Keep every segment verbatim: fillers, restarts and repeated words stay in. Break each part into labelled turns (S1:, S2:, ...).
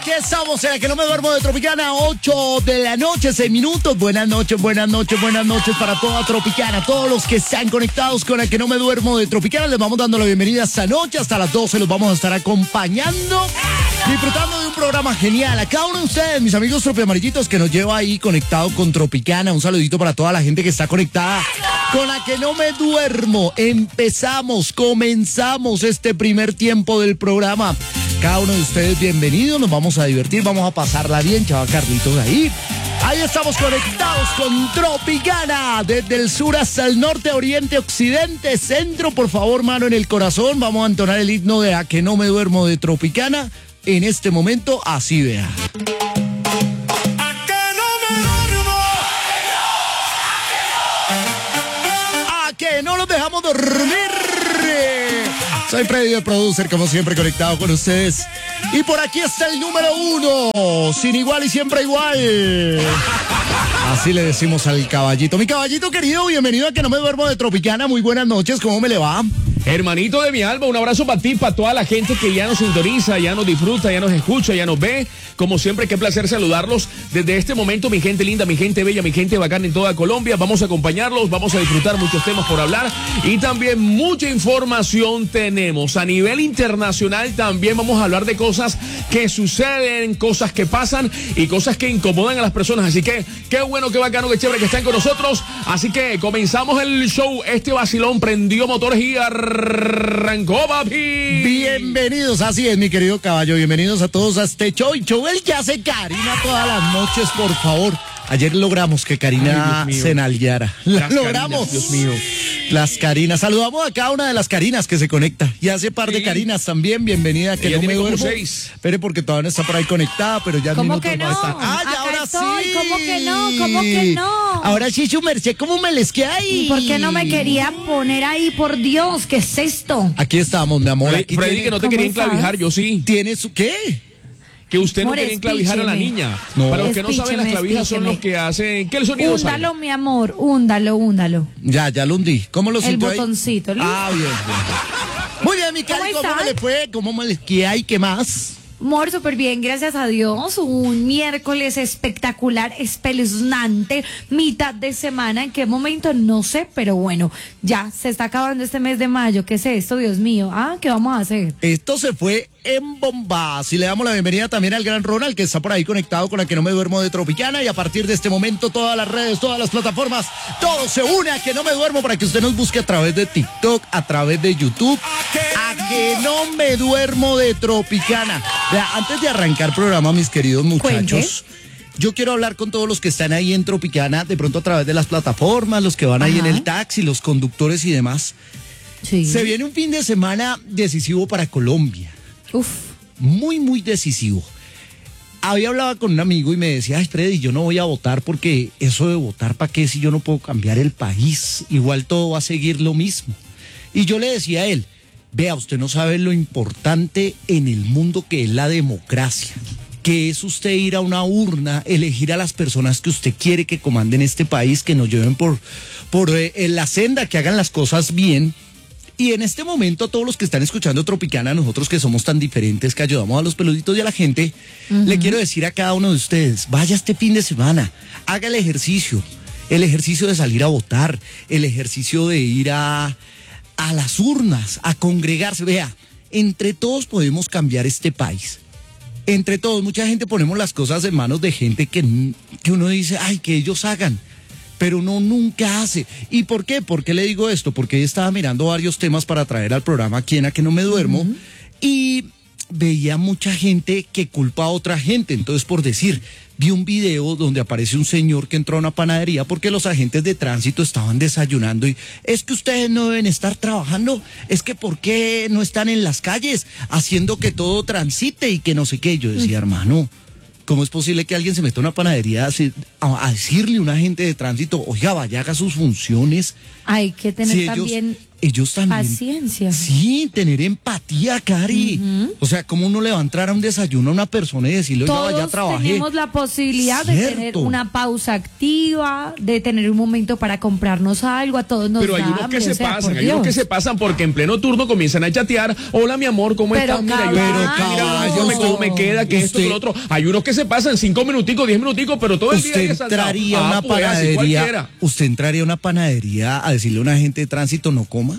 S1: Aquí estamos en la que no me duermo de Tropicana, ocho de la noche, seis minutos. Buenas noches, buenas noches, buenas noches para toda Tropicana. Todos los que están conectados con la que no me duermo de Tropicana, les vamos dando la bienvenida esta noche. Hasta las doce los vamos a estar acompañando, disfrutando de un programa genial. A cada uno de ustedes, mis amigos tropiamarillitos, que nos lleva ahí conectado con Tropicana. Un saludito para toda la gente que está conectada con la que no me duermo. Empezamos, comenzamos este primer tiempo del programa. Cada uno de ustedes bienvenidos, nos vamos a divertir, vamos a pasarla bien, chaval Carlitos ahí. Ahí estamos conectados con Tropicana, desde el sur hasta el norte, oriente, occidente, centro. Por favor, mano en el corazón, vamos a entonar el himno de A que no me duermo de Tropicana. En este momento, así vea. A que no los dejamos dormir. Soy Freddy, el producer, como siempre, conectado con ustedes. Y por aquí está el número uno, sin igual y siempre igual. Así le decimos al caballito. Mi caballito querido, bienvenido a Que No Me Duermo de Tropicana. Muy buenas noches, ¿cómo me le va?
S2: Hermanito de mi alma, un abrazo para ti, para toda la gente que ya nos sintoniza, ya nos disfruta, ya nos escucha, ya nos ve. Como siempre, qué placer saludarlos desde este momento, mi gente linda, mi gente bella, mi gente bacana en toda Colombia. Vamos a acompañarlos, vamos a disfrutar muchos temas por hablar y también mucha información tenemos. A nivel internacional también vamos a hablar de cosas que suceden, cosas que pasan y cosas que incomodan a las personas. Así que qué bueno, qué bacano, qué chévere que están con nosotros. Así que comenzamos el show. Este vacilón prendió motores y arrancó, papi.
S1: Bienvenidos, así es, mi querido caballo. Bienvenidos a todos a este show. Y show el que hace Karina todas las noches, por favor. Ayer logramos que Karina se enalgueara. La logramos.
S2: Carinas, Dios mío.
S1: Las Karinas. Saludamos a cada una de las Karinas que se conecta. Y hace par de
S2: Sí.
S1: Karinas también. Bienvenida, que
S2: Ella
S1: no me
S2: tiene como
S1: duermo.
S2: seis.
S1: Espere, porque todavía no está por ahí conectada, pero ya
S3: ¿Cómo
S1: minutos
S3: que
S1: va a
S3: no?
S1: estar. ¡Ah, ya,
S3: Acá
S1: ahora
S3: estoy.
S1: sí!
S3: ¿Cómo que no? ¿Cómo que no?
S1: Ahora sí, su merced, ¿cómo me les queda ahí?
S3: ¿Y por qué no me quería poner ahí? Por Dios, ¿qué es esto?
S1: Aquí estamos, mi amor.
S2: Freddy,
S1: Aquí
S2: Freddy,
S1: tiene,
S2: que no te
S3: ¿cómo
S2: quería
S3: estás?
S2: enclavijar, yo sí.
S1: ¿Tiene su qué?
S2: Que usted no
S3: Amor,
S2: quería enclavijar a la
S3: espícheme.
S2: niña.
S1: No.
S2: Para los que no saben, las
S3: Espícheme,
S2: clavijas son
S3: espícheme.
S2: los que hacen... ¿Qué sonido sale?
S3: Húndalo, mi amor, húndalo, húndalo.
S1: Ya, ya lo hundí. ¿Cómo lo
S3: El
S1: siento ahí?
S3: botoncito, ¿listo?
S1: Ah, bien, bien. Muy bien, mi Cari,
S3: ¿Cómo
S1: ¿cómo
S3: estás?
S1: me le fue? ¿Cómo me les queda y qué más?
S3: Amor, súper bien, gracias a Dios. Un miércoles espectacular, espeluznante, mitad de semana. ¿En qué momento? No sé, pero bueno, ya se está acabando este mes de mayo. ¿Qué es esto, Dios mío? Ah, ¿qué vamos a hacer?
S1: Esto se fue en bombas y le damos la bienvenida también al gran Ronald, que está por ahí conectado con la que no me duermo de Tropicana, y a partir de este momento todas las redes, todas las plataformas, todo se une a que no me duermo para que usted nos busque a través de TikTok, a través de YouTube, a que no me duermo de Tropicana. Vea, antes de arrancar programa, mis queridos muchachos, yo quiero hablar con todos los que están ahí en Tropicana, de pronto a través de las plataformas, los que van ahí
S3: Ajá.
S1: en el taxi, los conductores y demás.
S3: Sí.
S1: Se viene un fin de semana decisivo para Colombia.
S3: Uf.
S1: Muy, muy decisivo. Había hablado con un amigo y me decía, ay, Freddy, yo no voy a votar porque eso de votar, ¿para qué si yo no puedo cambiar el país? Igual todo va a seguir lo mismo. Y yo le decía a él, vea, usted no sabe lo importante en el mundo que es la democracia, que es usted ir a una urna, elegir a las personas que usted quiere que comanden este país, que nos lleven por, por eh, en la senda, que hagan las cosas bien. Y en este momento, a todos los que están escuchando Tropicana, nosotros que somos tan diferentes, que ayudamos a los peluditos y a la gente, uh-huh. le quiero decir a cada uno de ustedes, vaya este fin de semana, haga el ejercicio, el ejercicio de salir a votar, el ejercicio de ir a, a las urnas, a congregarse. Vea, entre todos podemos cambiar este país. Entre todos, mucha gente ponemos las cosas en manos de gente que, que uno dice, ay, que ellos hagan. Pero uno nunca hace. ¿Y por qué? ¿Por qué le digo esto? Porque estaba mirando varios temas para traer al programa aquí en A Que No Me Duermo, uh-huh. y veía mucha gente que culpa a otra gente. Entonces, por decir, vi un video donde aparece un señor que entró a una panadería porque los agentes de tránsito estaban desayunando y es que ustedes no deben estar trabajando, es que ¿por qué no están en las calles haciendo que todo transite y que no sé qué? Yo decía, uh-huh. hermano, ¿cómo es posible que alguien se meta a una panadería a, a decirle a un agente de tránsito, oiga, vaya, haga sus funciones?
S3: Hay que tener
S1: si ellos,
S3: también
S1: ellos también.
S3: Paciencia.
S1: Sí, tener empatía, Cari. Uh-huh. O sea, ¿cómo uno le va a entrar a un desayuno a una persona y decirle, oiga, vaya a trabajar?
S3: Todos tenemos la posibilidad
S1: Cierto.
S3: de tener una pausa activa, de tener un momento para comprarnos algo, a todos nos
S2: Pero hay
S3: da
S2: unos que
S3: hambre,
S2: se
S3: o sea,
S2: pasan,
S3: por
S2: hay unos que
S3: Dios.
S2: se pasan porque en pleno turno comienzan a chatear. Hola, mi amor, ¿cómo
S3: Pero
S2: estás? Mira, yo,
S3: caballo.
S2: mira, yo me, cómo me queda, que esto,
S1: Usted-
S2: que lo otro. Hay unos que se pasan cinco minuticos, diez minuticos, pero todo el día
S1: Usted
S2: ahí saltado.
S1: entraría a
S2: Ah,
S1: una
S2: pues, así
S1: panadería,
S2: cualquiera.
S1: usted entraría a una panadería a decirle a una agente de tránsito no coma.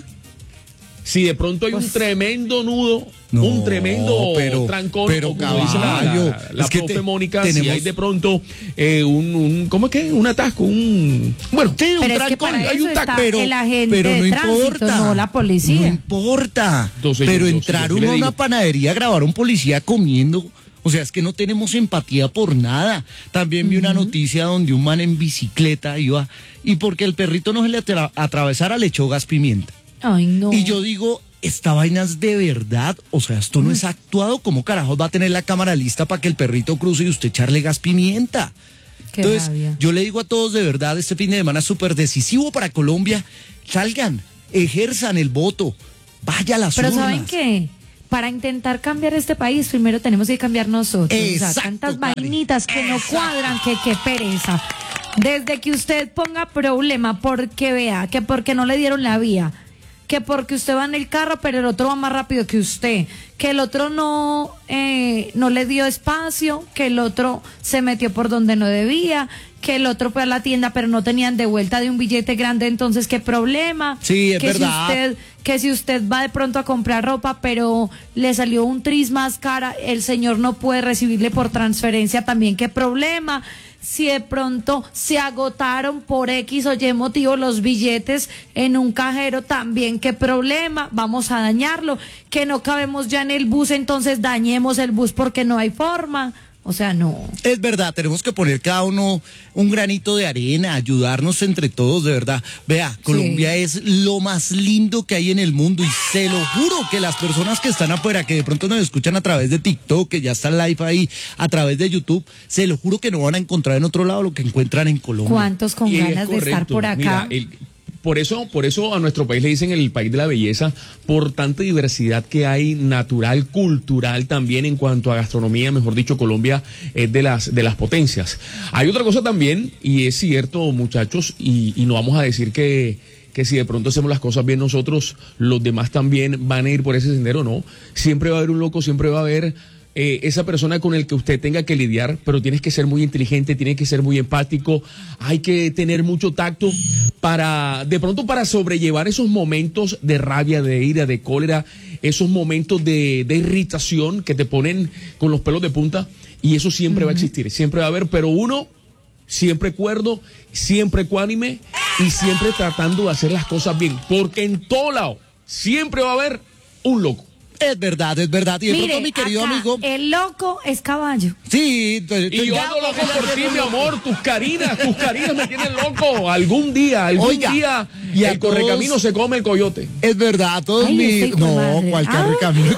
S2: Si de pronto hay un tremendo nudo,
S1: No,
S2: un tremendo
S1: pero-
S2: trancón,
S1: pero,
S2: o como dice la,
S1: caballo,
S2: la, la
S1: es que
S2: profe
S1: te-
S2: Mónica, si
S1: tenemos-
S2: hay de pronto eh, un, un, ¿cómo es que? Un atasco, un... Bueno,
S1: Sí, un
S3: Pero es que
S1: trancón,
S3: para
S1: hay
S3: eso
S1: un tac-
S3: está
S1: pero,
S3: el agente
S1: pero no
S3: de tránsito,
S1: importa,
S3: no la policía.
S1: No importa.
S2: Entonces,
S1: pero
S2: yo- yo-
S1: entrar
S2: yo sí
S1: uno
S2: le
S1: a una
S2: digo.
S1: panadería a grabar a un policía comiendo, o sea, es que no tenemos empatía por nada. También vi una noticia donde un man en bicicleta iba y porque el perrito no se le atra- atravesara le echó gas pimienta.
S3: Ay, no.
S1: Y yo digo, esta vaina es de verdad, o sea, esto no es actuado, ¿cómo carajos va a tener la cámara lista para que el perrito cruce y usted echarle gas pimienta?
S3: Qué
S1: Entonces,
S3: rabia.
S1: yo le digo a todos de verdad, este fin de semana es súper decisivo para Colombia, salgan, ejerzan el voto, vaya a las
S3: Pero
S1: urnas.
S3: ¿saben qué? Para intentar cambiar este país, primero tenemos que cambiar nosotros.
S1: Exacto,
S3: o sea, tantas
S1: Karen.
S3: vainitas que no cuadran, que qué pereza. Desde que usted ponga problema porque vea, que porque no le dieron la vía, que porque usted va en el carro, pero el otro va más rápido que usted, que el otro no, eh, no le dio espacio, que el otro se metió por donde no debía, que el otro fue a la tienda, pero no tenían de vuelta de un billete grande, entonces qué problema.
S1: Sí, es
S3: que
S1: verdad.
S3: Si usted, que si usted va de pronto a comprar ropa, pero le salió un tris más cara, el señor no puede recibirle por transferencia también, qué problema. Si de pronto se agotaron por X o Y motivo los billetes en un cajero, también qué problema, vamos a dañarlo, que no cabemos ya en el bus, entonces dañemos el bus porque no hay forma. O sea, no.
S1: Es verdad, tenemos que poner cada uno un granito de arena, ayudarnos entre todos, de verdad. Vea, Colombia es lo más lindo que hay en el mundo y se lo juro que las personas que están afuera, que de pronto nos escuchan a través de TikTok, que ya está live ahí, a través de YouTube, se lo juro que no van a encontrar en otro lado lo que encuentran en Colombia.
S3: ¿Cuántos con
S2: Y es
S3: ganas de estar
S2: correcto.
S3: por acá?
S2: Mira, el- por eso, por eso a nuestro país le dicen el país de la belleza, por tanta diversidad que hay natural, cultural también en cuanto a gastronomía, mejor dicho, Colombia es de las, de las potencias. Hay otra cosa también, y es cierto, muchachos, y, y no vamos a decir que, que si de pronto hacemos las cosas bien nosotros, los demás también van a ir por ese sendero, no. Siempre va a haber un loco, siempre va a haber eh, esa persona con el que usted tenga que lidiar, pero tienes que ser muy inteligente, tienes que ser muy empático, hay que tener mucho tacto para, de pronto para sobrellevar esos momentos de rabia, de ira, de cólera, esos momentos de, de irritación que te ponen con los pelos de punta, y eso siempre uh-huh. va a existir, siempre va a haber, pero uno siempre cuerdo, siempre ecuánime y siempre tratando de hacer las cosas bien, porque en todo lado siempre va a haber un loco.
S1: Es verdad, es verdad. Y de
S3: Mire,
S1: pronto, mi querido
S3: acá,
S1: amigo.
S3: el loco es caballo.
S1: Sí, entonces,
S2: Y yo
S1: ya,
S2: ando loco
S1: ya,
S2: por
S1: ya,
S2: ti,
S1: ya,
S2: mi
S1: ya.
S2: amor. Tus carinas, tus carinas me tienen loco. Algún día, algún
S1: Oiga,
S2: día,
S1: y a
S2: el correcamino
S1: todos-
S2: se come el coyote.
S1: Es verdad, a todos
S3: Ay,
S1: mis.
S3: ese hijo de
S1: No,
S3: madre.
S1: cuál
S3: Ah.
S1: carrecamino.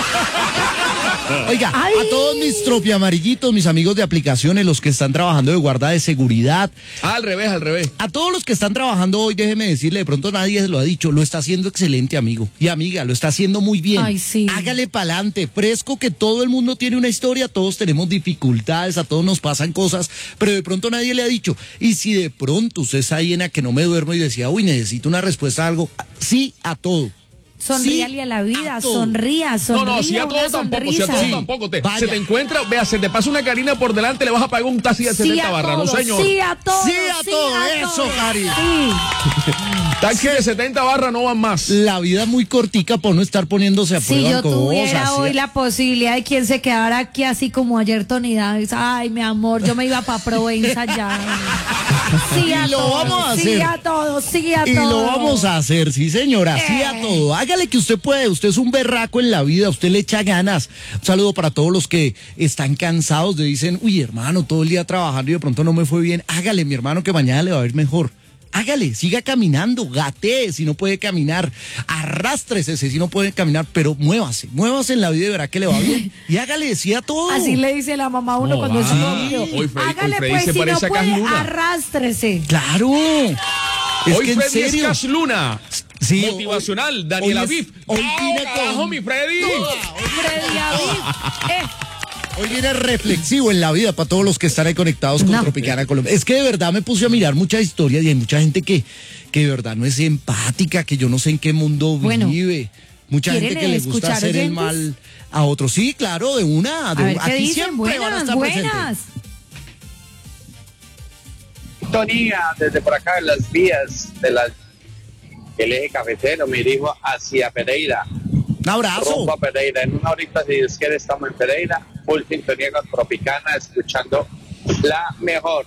S1: Oiga,
S3: Ay.
S1: a todos mis tropiamarillitos, mis amigos de aplicaciones, los que están trabajando de guarda de seguridad,
S2: Ah, al revés, al revés.
S1: a todos los que están trabajando hoy, déjeme decirle, de pronto nadie se lo ha dicho, lo está haciendo excelente, amigo y amiga, lo está haciendo muy bien.
S3: Ay, sí.
S1: Hágale pa'lante, fresco que todo el mundo tiene una historia, todos tenemos dificultades, a todos nos pasan cosas, pero de pronto nadie le ha dicho. Y si de pronto usted está ahí en la que no me duermo y decía, uy, necesito una respuesta a algo, sí a todo.
S3: Sonríale
S1: Sí,
S3: a la vida,
S1: a todo.
S3: sonría,
S2: No,
S3: sonría.
S2: no, si a
S3: una
S2: todo tampoco, si a todo
S3: sonrisa.
S2: tampoco. Te,
S1: Vaya.
S2: se te encuentra, vea, se te pasa una carina por delante, le vas a pagar un taxi de
S3: Sí
S2: setenta
S3: a
S2: barras, no
S3: todo,
S2: señor.
S3: sí a todo,
S1: Sí a todo,
S3: a
S1: eso,
S3: todo.
S1: Cari.
S3: Sí.
S2: Taxi de setenta barras no van más.
S1: La vida es muy cortica por no estar poniéndose a
S3: Si
S1: prueba
S3: yo
S1: con
S3: tuviera
S1: cosas.
S3: hoy
S1: ¿sí?
S3: la posibilidad de quien se quedara aquí así como ayer Tony Davis, ay mi amor, yo me iba para Provenza ya. Sí a
S1: Y lo
S3: todo,
S1: vamos a
S3: sí
S1: hacer.
S3: a todo, sí a
S1: Y
S3: todo.
S1: lo vamos a hacer, sí señora, sí a
S3: Eh.
S1: todo. Hágale que usted puede, usted es un berraco en la vida, usted le echa ganas. Un saludo para todos los que están cansados de dicen, uy hermano, todo el día trabajando y de pronto no me fue bien. Hágale mi hermano que mañana le va a ir mejor. Hágale, siga caminando, gatee si no puede caminar, arrástrese si no puede caminar, pero muévase, muévase en la vida y verá que le va bien. Y hágale, sí a todo.
S3: Así le dice la mamá a uno
S2: No,
S3: cuando es
S2: va.
S3: novio.
S2: Hoy Freddy-
S3: Hágale
S2: hoy Freddy
S3: pues,
S2: se
S3: si no
S2: parece a Cas
S3: puede,
S2: Luna.
S3: arrástrese.
S1: Claro. Es
S2: Hoy
S1: que en
S2: Freddy es
S1: serio.
S2: Cash Luna.
S1: Sí,
S2: Motivacional,
S1: hoy-
S2: Daniel
S1: hoy es-
S2: Aviv.
S1: hoy
S2: ¡No,
S1: vine
S2: carajo,
S1: con-
S2: mi Freddy!
S3: Freddy Aviv. Eh,
S1: Hoy viene reflexivo en la vida para todos los que están ahí conectados con
S3: No.
S1: Tropicana Colombia. Es que de verdad me puse a mirar muchas historias y hay mucha gente que, que de verdad no es empática, que yo no sé en qué mundo
S3: Bueno,
S1: vive. Mucha gente
S3: ¿quieren
S1: que le gusta
S3: escuchar
S1: hacer el
S3: oyentes?
S1: mal a otros. Sí, claro, de una.
S3: a
S1: De
S3: ver
S1: una.
S3: qué
S1: Aquí
S3: dicen.
S1: siempre van a
S3: Buenas,
S1: estar presentes.
S3: buenas.
S4: Sintonía desde por acá en las vías de la, el eje cafetero, me dirijo hacia Pereira,
S1: Un abrazo.
S4: rumbo a Pereira. En una horita, si Dios quiere, estamos en Pereira, full sintonía con Tropicana, escuchando la mejor.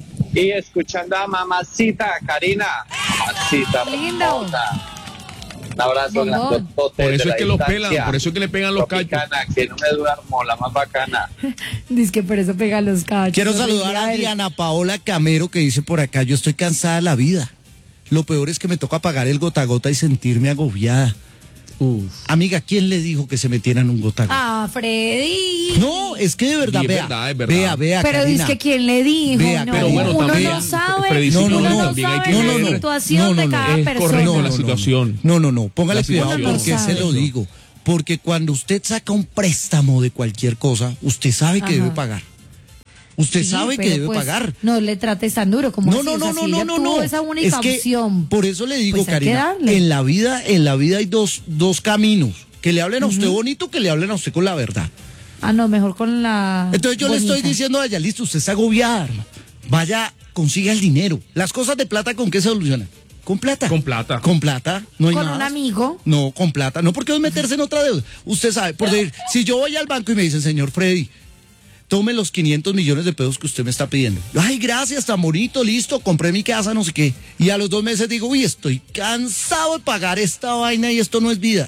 S4: Y escuchando a mamacita Karina, mamacita
S3: Lindo.
S4: hermosa. Un abrazo
S3: Bombón.
S4: grandotote
S2: Por eso
S4: de
S2: es que
S4: la
S2: los
S4: distancia.
S2: pelan, por eso es que le pegan los cachos.
S4: Tropicana, que no me duermo, la más bacana.
S3: Dice que por eso pega los cachos.
S1: Quiero saludar a
S3: ver.
S1: Diana Paola Camero que dice por acá, yo estoy cansada de la vida. Lo peor es que me toca pagar el gota a gota y sentirme agobiada.
S2: Uf.
S1: Amiga, ¿quién le dijo que se metieran un gota a gota?
S3: Ah, Freddy.
S1: No, es que de verdad,
S2: Y es
S1: vea,
S2: verdad, es verdad.
S1: vea, vea,
S3: Pero
S1: Karina.
S3: dice que quién le dijo,
S1: Vea,
S3: no,
S1: pero bueno,
S3: uno
S1: también,
S3: no sabe,
S2: Freddy,
S1: no, no,
S3: uno
S1: no,
S3: no,
S2: también hay
S3: sabe
S2: que
S3: la
S2: ver.
S3: situación
S1: No, no,
S3: de
S1: no,
S3: cada
S2: es
S3: persona.
S2: correcto la situación.
S1: No, no, no, póngale
S2: La
S1: cuidado
S2: situación.
S1: porque
S3: Uno no
S1: se lo
S3: sabe.
S1: digo. Porque cuando usted saca un préstamo de cualquier cosa, usted sabe que
S3: Ajá.
S1: debe pagar. Usted
S3: Sí,
S1: sabe que
S3: pero
S1: debe
S3: pues,
S1: pagar.
S3: No le trates tan duro como
S1: No,
S3: así,
S1: no,
S3: o sea,
S1: no,
S3: si
S1: no,
S3: ella
S1: no,
S3: tuvo
S1: no.
S3: esa única
S1: Es que
S3: opción.
S1: por eso le digo,
S3: pues hay que
S1: Karina,
S3: darle.
S1: en la vida, en la vida hay dos, dos caminos. Que le hablen a usted bonito, que le hablen a usted con la verdad.
S3: Ah, no, mejor con la.
S1: Entonces yo le estoy
S3: bonita.
S1: diciendo a ella, listo, usted está agobiada. Vaya, consiga el dinero. Las cosas de plata, ¿con qué se solucionan? Con plata.
S2: Con plata.
S1: Con plata. No hay
S3: Con
S1: más.
S3: un amigo.
S1: No, con plata. No, porque es meterse en otra deuda. Usted sabe, por decir, si yo voy al banco y me dicen, señor Freddy, tome los quinientos millones de pesos que usted me está pidiendo. Ay, gracias, tan bonito, listo, compré mi casa, no sé qué. Y a los dos meses digo, uy, estoy cansado de pagar esta vaina y esto no es vida.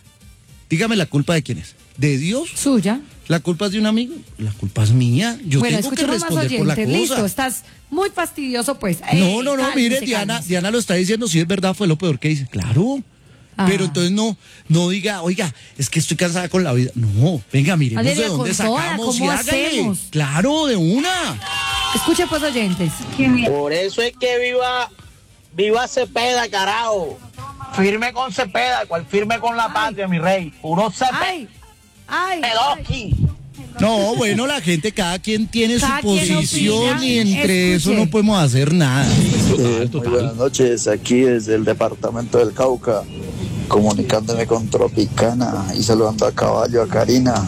S1: Dígame, ¿la culpa de quién es? ¿De Dios?
S3: Suya.
S1: ¿La culpa es de un amigo? La culpa es mía. Yo
S3: bueno,
S1: tengo que
S3: escuchemos más
S1: responder por la
S3: oyentes.
S1: cosa.
S3: Listo, estás muy fastidioso, pues.
S1: No,
S3: Eh,
S1: no, no,
S3: cálmese,
S1: mire, Diana,
S3: cálmese.
S1: Diana lo está diciendo, si es verdad, fue lo peor que hice. Claro.
S3: Ah.
S1: Pero entonces no, no diga, oiga, es que estoy cansada con la vida. No, venga, miremos
S3: Valeria,
S1: de dónde
S3: con toda,
S1: sacamos y
S3: ¿cómo
S1: hágale.
S3: hacemos?
S1: Claro, de una.
S3: Escuche, pues, oyentes.
S5: Por eso es que viva, viva Cepeda, carajo. Firme con Cepeda, cual firme con la patria, mi rey. Puro
S3: Ay, ay. ay.
S5: Cepedoski.
S1: No, bueno, la gente, cada quien tiene
S3: Cada
S1: su
S3: quien
S1: posición
S3: opina.
S1: y entre
S3: Escuche.
S1: eso no podemos hacer nada.
S6: Eh, muy buenas noches, aquí desde el departamento del Cauca, comunicándome con Tropicana y saludando a Caballo, a Karina.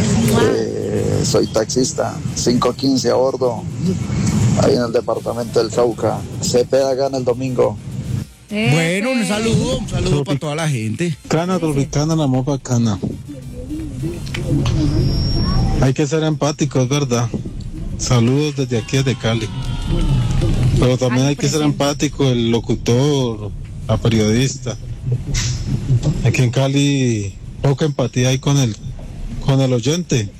S6: Eh, soy taxista, cinco quince a bordo, ahí en el departamento del Cauca. Cepeda gana el domingo.
S3: Ese.
S1: Bueno, un saludo, un saludo para toda la gente.
S7: Cana Tropicana, la más bacana. Hay que ser empáticos, ¿verdad? Saludos desde aquí, desde Cali. Pero también hay que ser empático el locutor, la periodista. Aquí en Cali poca empatía hay con el, con el oyente.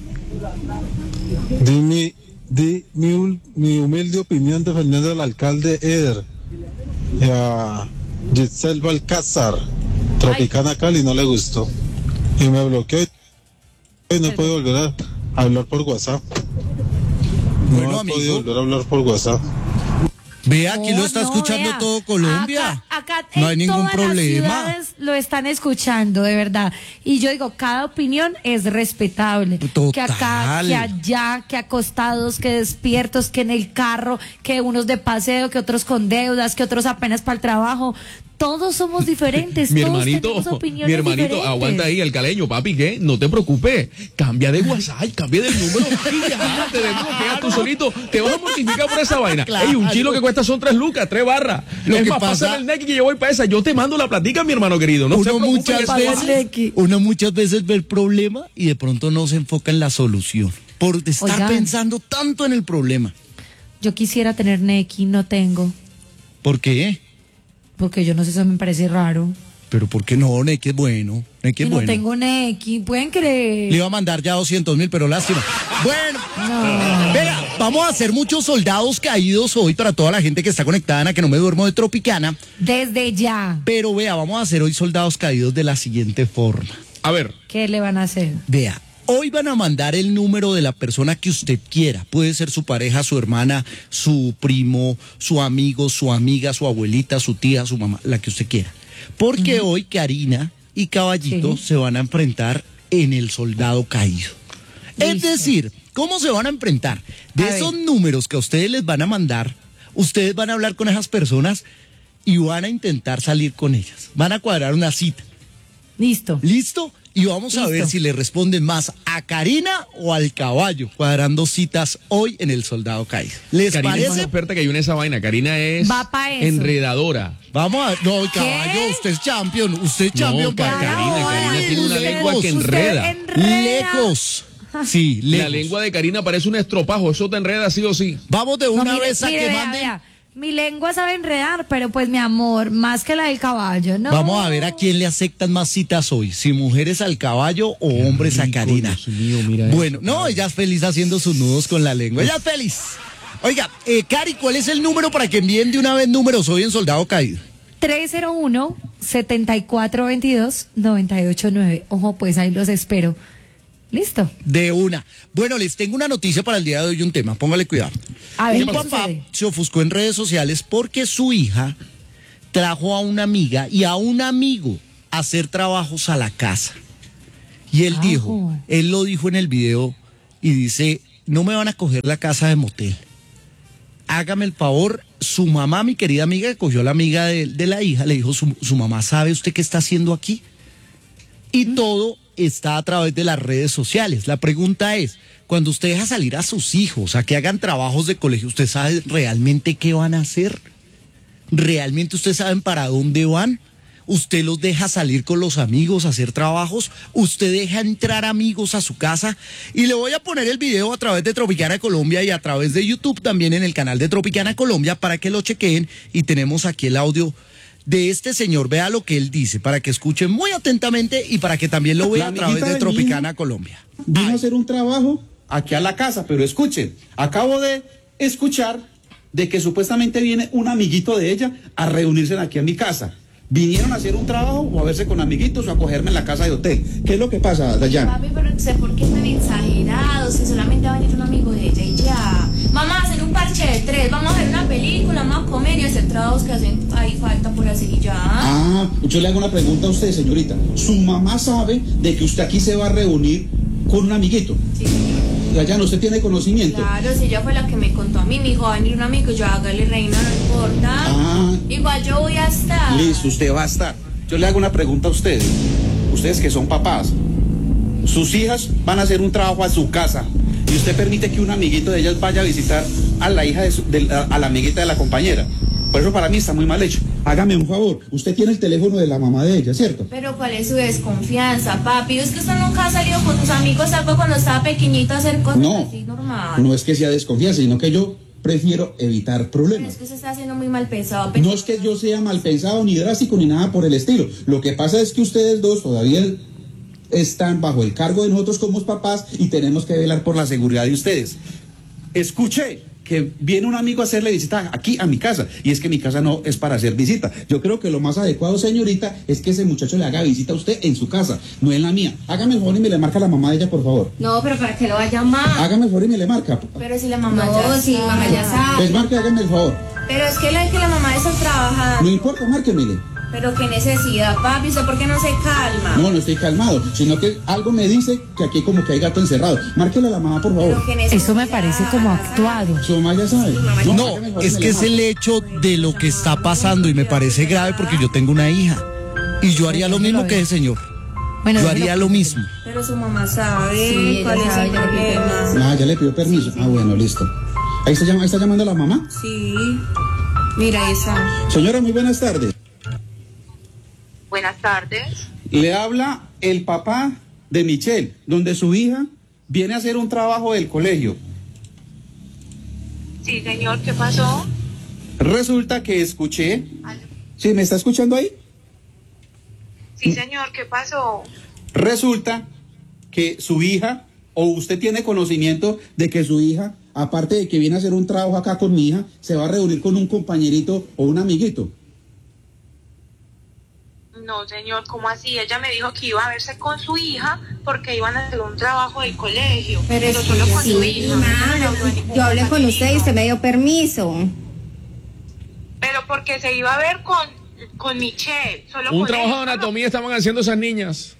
S7: Di mi, di mi, hum- mi humilde opinión defendiendo al alcalde Eder y a Giselle Balcázar. Tropicana Cali no le gustó y me bloqueó y no puedo volver a hablar por WhatsApp. No
S1: Bueno,
S7: he
S1: amigo.
S7: podido volver a hablar por WhatsApp.
S1: Ve, aquí
S3: No,
S1: lo está
S3: no,
S1: escuchando
S3: vea.
S1: todo Colombia.
S3: Acá, acá
S1: no hay
S3: en
S1: ningún
S3: todas las
S1: problema.
S3: ciudades lo están escuchando, de verdad. Y yo digo, cada opinión es respetable.
S1: Total.
S3: Que acá, que allá, que acostados, que despiertos, que en el carro, que unos de paseo, que otros con deudas, que otros apenas para el trabajo. Todos somos diferentes.
S2: Mi
S3: todos
S2: hermanito,
S3: tenemos opiniones
S2: mi hermanito,
S3: diferentes.
S2: aguanta ahí, el caleño, papi, ¿qué? No te preocupes, cambia de WhatsApp, cambia del número y ya, te desbloqueas tú solito, te vas a mortificar por esa vaina.
S1: Claro.
S2: Ey, un chilo que cuesta son tres lucas, tres barras.
S1: Lo
S2: es
S1: que
S2: más,
S1: pasa-
S2: pásame el neck que yo voy para esa, yo te mando la platica, mi hermano querido, no se
S1: uno
S2: preocupe,
S1: muchas
S2: eso
S3: veces-
S2: va.
S1: veces, uno muchas veces ve el problema y de pronto no se enfoca en la solución. Por estar
S3: Oigan.
S1: pensando tanto en el problema.
S3: Yo quisiera tener Neki, no tengo.
S1: ¿Por qué?
S3: Porque yo no sé, eso me parece raro.
S1: Pero ¿por qué no? Neki es bueno. Neki
S3: Que
S1: es
S3: no
S1: bueno.
S3: tengo Neki, pueden creer.
S1: Le iba a mandar ya doscientos mil, pero lástima. Bueno,
S3: No.
S1: vea, vamos a hacer muchos soldados caídos hoy para toda la gente que está conectada en a que no me duermo de Tropicana.
S3: Desde ya.
S1: Pero vea, vamos a hacer hoy soldados caídos de la siguiente forma.
S2: A ver,
S3: ¿Qué le van a hacer?
S1: Vea, Hoy van a mandar el número de la persona que usted quiera. Puede ser su pareja, su hermana, su primo, su amigo, su amiga, su abuelita, su tía, su mamá, la que usted quiera. Porque uh-huh. hoy Karina y Caballito sí. se van a enfrentar en El Soldado Caído. Listo. Es decir, ¿cómo se van a enfrentar? De a esos ver. números que a ustedes les van a mandar, ustedes van a hablar con esas personas y van a intentar salir con ellas. Van a cuadrar una cita.
S3: Listo.
S1: ¿Listo? Y vamos
S3: Listo.
S1: a ver si le responden más a Karina o al Caballo, cuadrando citas hoy en El Soldado Caído. ¿Les
S2: Karina
S1: parece?
S2: es más experta que yo en esa vaina. Karina es
S3: Va pa eso.
S2: enredadora.
S1: Vamos a... No, Caballo, usted es champion. Usted es champion.
S2: No, Karina, Karina, Karina tiene una lengua que
S3: Usted
S2: enreda.
S3: enreda.
S1: Lejos. Sí, lejos.
S2: La lengua de Karina parece un estropajo. Eso te enreda sí o sí.
S1: Vamos de una
S3: No, mire,
S1: vez a
S3: mire,
S1: que
S3: vea,
S1: manden...
S3: vea. Mi lengua sabe enredar, pero pues mi amor, más que la del caballo, ¿no?
S1: Vamos a ver a quién le aceptan más citas hoy, si mujeres al Caballo o Qué hombres rico, a Karina.
S2: Dios mío, mira
S1: bueno,
S2: esto,
S1: no, ella es feliz haciendo sus nudos con la lengua, ella es feliz. Oiga, eh, Cari, ¿cuál es el número para que envíen de una vez números hoy en Soldado Caído?
S3: tres cero uno, siete cuatro dos dos, nueve ocho nueve. Ojo, pues ahí los espero. ¿Listo?
S1: De una. Bueno, les tengo una noticia para el día de hoy, un tema, póngale cuidado.
S3: A ver,
S1: un
S3: ¿qué
S1: papá
S3: sucede?
S1: se ofuscó en redes sociales porque su hija trajo a una amiga y a un amigo a hacer trabajos a la casa. Y él
S3: Ah,
S1: dijo,
S3: joder.
S1: él lo dijo en el video y dice, no me van a coger la casa de motel. Hágame el favor, su mamá, mi querida amiga, que cogió a la amiga de, de la hija, le dijo, su, su mamá, ¿sabe usted qué está haciendo aquí? Y todo está a través de las redes sociales. La pregunta es, cuando usted deja salir a sus hijos a que hagan trabajos de colegio, ¿usted sabe realmente qué van a hacer? ¿Realmente ustedes saben para dónde van? ¿Usted los deja salir con los amigos a hacer trabajos? ¿Usted deja entrar amigos a su casa? Y le voy a poner el video a través de Tropicana Colombia y a través de YouTube también en el canal de Tropicana Colombia para que lo chequeen. Y tenemos aquí el audio de este señor. Vea lo que él dice para que escuchen muy atentamente y para que también lo vea a través de Tropicana Colombia.
S8: Vino
S1: Ay.
S8: a hacer un trabajo aquí a la casa, pero escuchen, acabo de escuchar de que supuestamente viene un amiguito de ella a reunirse aquí a mi casa. ¿Vinieron a hacer un trabajo o a verse con amiguitos o a cogerme en la casa de hotel? ¿Qué es lo que pasa, Dayana?
S9: Papi, pero no sé por qué están exagerados, si solamente va a venir un amigo de ella y ya. Vamos a hacer un parche de tres, vamos a ver una película, vamos a comer y hacer trabajos que hacen ahí falta por hacer y ya.
S8: Ah, yo le hago una pregunta a usted, señorita. ¿Su mamá sabe de que usted aquí se va a reunir con un amiguito?
S9: Sí, señor.
S8: Dayana, ¿usted tiene conocimiento?
S9: Claro, si ella fue la que me contó a mí, me dijo, va a venir un amigo, yo hágale reina, no importa.
S8: Ah.
S9: Igual yo voy a estar.
S8: Listo, usted va a estar. Yo le hago una pregunta a ustedes. Ustedes que son papás, sus hijas van a hacer un trabajo a su casa y usted permite que un amiguito de ellas vaya a visitar a la hija de, su, de a, a la amiguita de la compañera. Por eso para mí está muy mal hecho. Hágame un favor, usted tiene el teléfono de la mamá de ella, ¿cierto?
S9: Pero ¿cuál es su desconfianza, papi? Es que usted nunca ha salido con sus amigos, salvo cuando estaba pequeñito a hacer cosas
S8: No,
S9: así normal.
S8: no es que sea desconfianza, sino que yo prefiero evitar
S9: Pero
S8: problemas.
S9: es que usted está haciendo muy mal pensado. Pero...
S8: No es que yo sea mal pensado, ni drástico, ni nada por el estilo. Lo que pasa es que ustedes dos todavía están bajo el cargo de nosotros como papás y tenemos que velar por la seguridad de ustedes. Escuché que viene un amigo a hacerle visita aquí a mi casa, y es que mi casa no es para hacer visita. Yo creo que lo más adecuado, señorita, es que ese muchacho le haga visita a usted en su casa, no en la mía. Hágame el favor y me le marca a la mamá de ella, por favor.
S9: No, pero ¿para qué lo va a llamar?
S8: Hágame el favor y me le marca.
S9: Pero si la mamá
S3: No,
S9: ya
S3: si
S9: sabe.
S3: mamá ya sabe.
S8: Pues marque, hágame el favor.
S9: Pero es que la, que la mamá está trabajando.
S8: No importa, márquemele.
S9: Pero qué necesidad, papi, ¿usted por qué no se calma?
S8: No, no estoy calmado, sino que algo me dice que aquí como que hay gato encerrado. Márquele a la mamá, por favor.
S9: Pero qué necesidad.
S3: Eso me parece como actuado.
S8: Su mamá ya sabe.
S1: No,
S8: hágame el favor y
S1: es
S8: me
S1: que
S8: le
S1: es el hecho de lo que está pasando y me parece grave porque yo tengo una hija y yo haría lo mismo que ese señor.
S3: Bueno,
S1: Yo
S3: déjelo.
S1: haría lo mismo.
S9: Pero su mamá sabe
S3: Sí,
S9: cuál
S3: ella
S9: es
S3: sabe,
S9: el
S3: ya le pidió
S9: problema.
S8: Ah, ya le pidió permiso. Ah, bueno, listo. Ahí está, llama- ahí está llamando a la mamá.
S9: Sí. Mira, ahí está.
S8: Señora, muy buenas tardes.
S10: Buenas tardes.
S8: Le habla el papá de Michelle, donde su hija viene a hacer un trabajo del colegio.
S10: Sí, señor, ¿qué pasó?
S8: Resulta que escuché.
S10: Aló.
S8: ¿Sí, me está escuchando ahí?
S10: Sí, señor, ¿qué pasó?
S8: Resulta que su hija, o usted tiene conocimiento de que su hija, aparte de que viene a hacer un trabajo acá con mi hija, se va a reunir con un compañerito o un amiguito.
S10: No, señor, ¿cómo así? Ella me dijo que iba a verse con su hija porque iban a hacer un trabajo del colegio.
S11: Pero es
S10: solo
S11: que
S10: con
S11: sí,
S10: su hija.
S11: ma, yo hablé con usted y usted me dio permiso.
S10: Pero porque se iba a ver con, con Michelle. Solo
S2: Un
S10: con
S2: trabajo de
S10: ella.
S2: anatomía estaban haciendo esas niñas.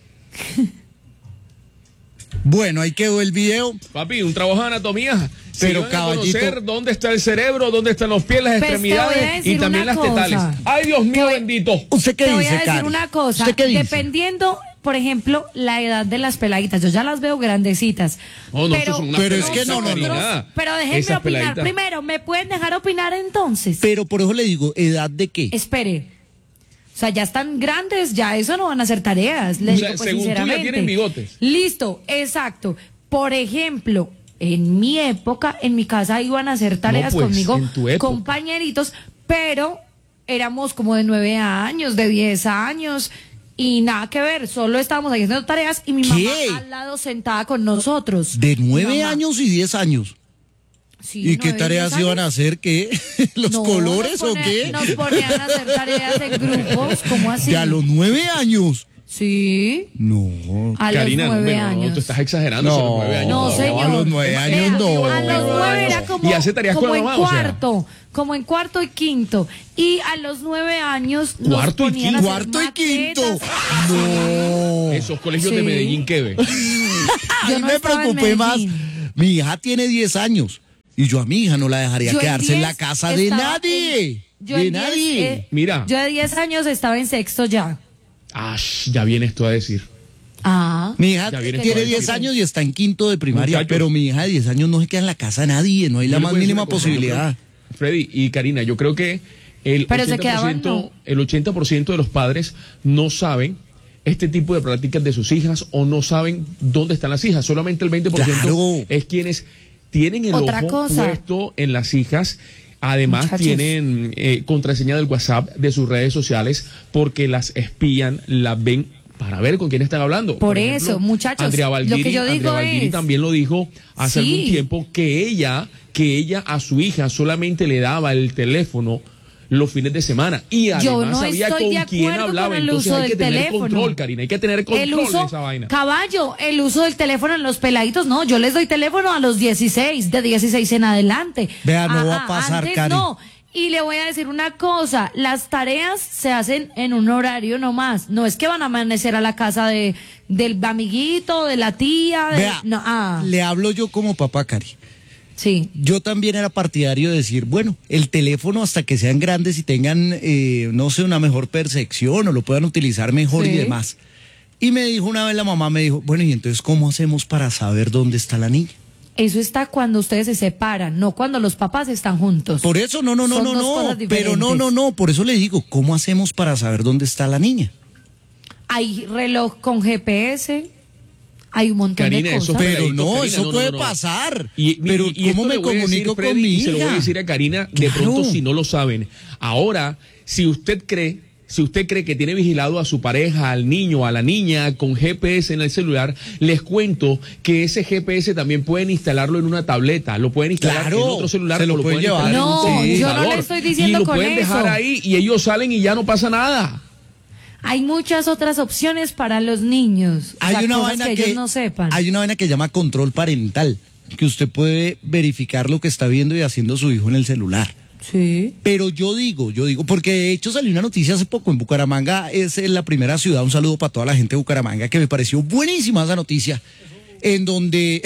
S1: Bueno, ahí quedó el video.
S2: Papi, un trabajo de anatomía. Se
S1: Pero,
S2: iban a
S1: caballito,
S2: conocer dónde está el cerebro, dónde están los pies, las
S3: Pues, te voy a
S2: extremidades y
S3: decir
S2: también
S3: una
S2: las
S3: cosa.
S2: tetales. Ay, Dios mío, bendito.
S1: ¿Usted qué
S3: Te voy
S1: dice,
S3: a decir
S1: Cari?
S3: una cosa,
S1: ¿Usted qué dice?
S3: dependiendo, por ejemplo, la edad de las peladitas, yo ya las veo grandecitas.
S2: No, no,
S3: pero,
S2: estos son unas
S1: Pero es que no, no, no.
S2: peladitas.
S3: Pero déjenme
S2: Esas
S3: opinar.
S2: peladitas.
S3: Primero, ¿me pueden dejar opinar entonces?
S1: Pero por eso le digo, ¿edad de qué?
S3: Espere. O sea, ya están grandes, ya eso no van a hacer tareas. Les
S2: O sea,
S3: digo, pues,
S2: según tú ya
S3: sinceramente.
S2: tienen bigotes.
S3: Listo, exacto. Por ejemplo, en mi época, en mi casa iban a hacer tareas
S2: pues,
S3: conmigo,
S2: en tu época.
S3: compañeritos, pero éramos como de nueve años, de diez años, y nada que ver, solo estábamos haciendo tareas y mi
S1: ¿Qué?
S3: mamá al lado sentada con nosotros.
S1: De
S3: Mi
S1: nueve
S3: mamá.
S1: años y diez años.
S3: Sí,
S1: ¿Y qué
S3: nueve,
S1: tareas
S3: diez
S1: iban a
S3: años.
S1: hacer? ¿Qué? ¿Los
S3: No,
S1: colores
S3: nos
S1: o
S3: pone-
S1: qué?
S3: Nos ponían a hacer tareas en grupos, ¿cómo así?
S1: De a los nueve años.
S3: Sí,
S1: No.
S3: a
S2: Karina,
S3: los nueve
S2: no,
S3: años.
S2: no, tú estás exagerando.
S1: No,
S2: si a los nueve años
S3: No,
S2: todavía.
S3: señor.
S1: a los nueve años
S3: Vea,
S1: no.
S3: A los nueve era como,
S2: Y hace tareas
S3: como
S2: con la
S3: en
S2: mamá, o sea.
S3: cuarto, como en cuarto y quinto. Y a los nueve años nos
S2: Cuarto y
S3: ponían a
S2: quinto.
S3: hacer
S1: Cuarto y quinto.
S3: maquetas.
S1: No.
S2: Esos colegios
S3: Sí.
S2: de Medellín, ¿qué ve?
S3: Yo
S1: Ahí
S3: no
S1: me
S3: estaba en
S1: preocupé más.
S3: Medellín.
S1: Mi hija tiene diez años. Y yo a mi hija no la dejaría
S3: Yo en
S1: quedarse en la
S3: diez
S1: casa de
S3: estaba
S1: nadie.
S3: en- yo
S1: de
S3: en diez,
S1: nadie.
S3: eh,
S2: Mira.
S3: Yo de diez años estaba en sexto ya.
S2: Ah, ya viene esto a decir.
S3: Ah.
S1: Mi hija
S2: Ya viene
S1: tiene
S2: todo
S1: diez
S2: decir.
S1: años y está en quinto de primaria,
S2: Muchachos.
S1: pero mi hija de diez años no se queda en la casa de nadie, no hay
S2: Yo
S1: la
S2: le
S1: más
S2: voy a decir
S1: mínima
S2: una cosa, yo
S1: posibilidad.
S2: creo- Freddy y Karina, yo creo que el
S3: Pero se
S2: ochenta por ciento,
S3: quedaban, no.
S2: el ochenta por ciento de los padres no saben este tipo de prácticas de sus hijas o no saben dónde están las hijas. Solamente el veinte por ciento
S1: Claro.
S2: es quienes tienen el
S3: Otra
S2: ojo
S3: cosa.
S2: puesto en las hijas. Además,
S3: Muchachos.
S2: tienen eh, contraseña del WhatsApp de sus redes sociales porque las espían, las ven para ver con quién están hablando.
S3: Por eso, muchachos,
S2: Andrea
S3: lo
S2: Valdiri,
S3: que yo digo
S2: Andrea Valdiri
S3: es-
S2: también lo dijo hace
S3: Sí.
S2: algún tiempo que ella, que ella a su hija solamente le daba el teléfono los fines de semana y además
S3: Yo no
S2: sabía
S3: estoy
S2: con
S3: de
S2: quién
S3: acuerdo
S2: hablaba.
S3: con el
S2: Entonces
S3: uso
S2: hay que
S3: del
S2: tener
S3: teléfono.
S2: control, Karina, hay que tener control
S3: El uso,
S2: de esa vaina.
S3: caballo, el uso del teléfono en los peladitos, no, yo les doy teléfono a los dieciséis, de dieciséis en adelante.
S1: Vea, no
S3: Ah,
S1: va a
S3: ah,
S1: pasar,
S3: antes
S1: Cari.
S3: no. Y le voy a decir una cosa, las tareas se hacen en un horario nomás, no es que van a amanecer a la casa de del amiguito, de la tía, de,
S1: Vea,
S3: no, ah,
S1: le hablo yo como papá, Cari.
S3: sí.
S1: Yo también era partidario de decir, bueno, el teléfono hasta que sean grandes y tengan, eh, no sé, una mejor percepción o lo puedan utilizar mejor y
S3: Sí.
S1: demás. Y me dijo una vez la mamá, me dijo, bueno, ¿y entonces cómo hacemos para saber dónde está la niña?
S3: Eso está cuando ustedes se separan, no cuando los papás están juntos.
S1: Por eso, no, no, no,
S3: Son
S1: no,
S3: dos
S1: no,
S3: cosas
S1: pero no, no,
S3: diferentes.
S1: no, por eso le digo, ¿cómo hacemos para saber dónde está la niña?
S3: Hay reloj con G P S, hay un montón
S2: Karina,
S3: de
S2: eso
S3: cosas.
S1: Pero
S2: Peladitos,
S1: no,
S2: Karina,
S1: eso
S2: no, no,
S1: puede
S2: no.
S1: pasar.
S2: Y,
S1: pero
S2: y- y esto
S1: ¿cómo
S2: le
S1: me
S2: voy a decir,
S1: comunico con
S2: Freddy,
S1: mi
S2: y se lo voy a
S1: hija?
S2: decir a Karina, de
S1: Claro.
S2: pronto si no lo saben. Ahora, si usted cree, si usted cree que tiene vigilado a su pareja, al niño, a la niña con G P S en el celular, les cuento que ese G P S también pueden instalarlo en una tableta, lo pueden instalar
S1: Claro,
S2: en otro celular,
S1: se lo
S2: o lo
S1: pueden
S2: pueden
S1: llevar.
S2: instalar en un
S3: No, yo no le
S2: computador.
S3: estoy diciendo
S2: y lo
S3: con
S2: pueden dejar
S3: eso.
S2: ahí y ellos salen y ya no pasa nada.
S3: Hay muchas otras opciones para los niños. O
S1: Hay
S3: sea,
S1: una
S3: cosas
S1: vaina
S3: que,
S1: que,
S3: ellos no sepan.
S1: hay una vaina que llama control parental, que usted puede verificar lo que está viendo y haciendo su hijo en el celular.
S3: Sí.
S1: Pero yo digo, yo digo, porque de hecho salió una noticia hace poco en Bucaramanga, es eh, la primera ciudad, un saludo para toda la gente de Bucaramanga, que me pareció buenísima esa noticia, en donde...